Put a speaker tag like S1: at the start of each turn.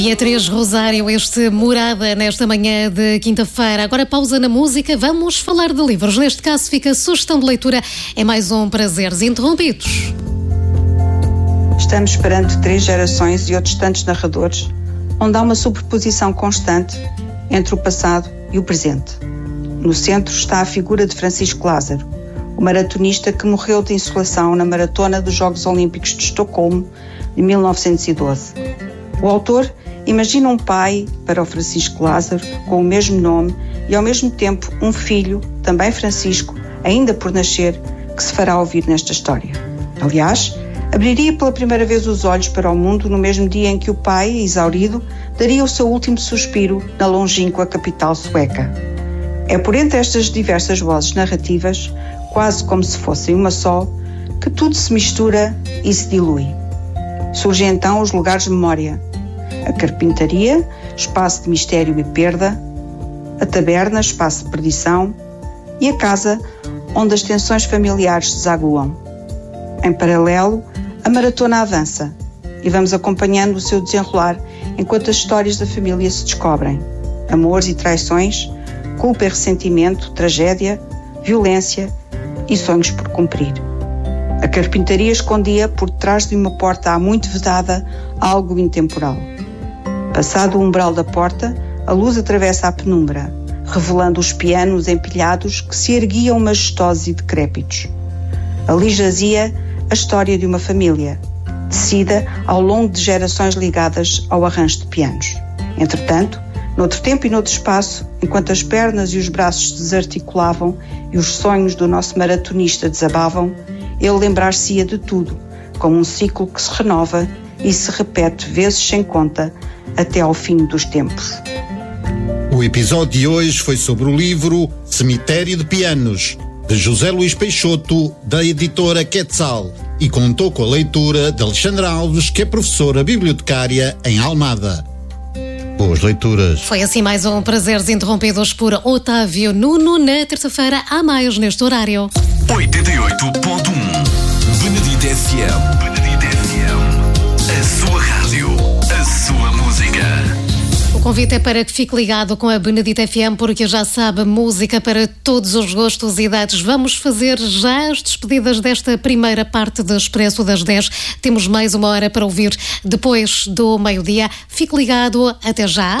S1: E a Teresa Rosário, este Morada nesta manhã de quinta-feira. Agora pausa na música, vamos falar de livros. Neste caso fica a sugestão de leitura. É mais um Prazeres Interrompidos.
S2: Estamos perante 3 gerações e outros tantos narradores, onde há uma sobreposição constante entre o passado e o presente. No centro está a figura de Francisco Lázaro, o maratonista que morreu de insolação na maratona dos Jogos Olímpicos de Estocolmo de 1912. O autor imagina um pai para o Francisco Lázaro com o mesmo nome e ao mesmo tempo um filho, também Francisco, ainda por nascer, que se fará ouvir nesta história. Aliás, abriria pela primeira vez os olhos para o mundo no mesmo dia em que o pai, exaurido, daria o seu último suspiro na longínqua capital sueca. É por entre estas diversas vozes narrativas, quase como se fossem uma só, que tudo se mistura e se dilui. Surgem então os lugares de memória. A carpintaria, espaço de mistério e perda, a taberna, espaço de perdição, e a casa, onde as tensões familiares desaguam. Em paralelo, a maratona avança e vamos acompanhando o seu desenrolar enquanto as histórias da família se descobrem. Amores e traições, culpa e ressentimento, tragédia, violência e sonhos por cumprir. A carpintaria escondia, por trás de uma porta há muito vedada, algo intemporal. Passado o umbral da porta, a luz atravessa a penumbra, revelando os pianos empilhados que se erguiam majestosos e decrépitos. Ali jazia a história de uma família, tecida ao longo de gerações ligadas ao arranjo de pianos. Entretanto, noutro tempo e noutro espaço, enquanto as pernas e os braços se desarticulavam e os sonhos do nosso maratonista desabavam, ele lembrar-se-ia de tudo, como um ciclo que se renova e se repete vezes sem conta até ao fim dos tempos.
S3: O episódio de hoje foi sobre o livro Cemitério de Pianos, de José Luís Peixoto, da editora Quetzal, e contou com a leitura de Alexandra Alves, que é professora bibliotecária em Almada. Boas leituras.
S1: Foi assim mais um Prazeres Interrompidos por Otávio Nuno. Na terça-feira há mais neste horário.
S4: 88.1 Benedito FM. Benedito FM. A sua rádio, a sua música.
S1: O convite é para que fique ligado com a Benedito FM, porque já sabe, música para todos os gostos e idades. Vamos fazer já as despedidas desta primeira parte do Expresso das 10. Temos mais uma hora para ouvir depois do meio-dia. Fique ligado, até já.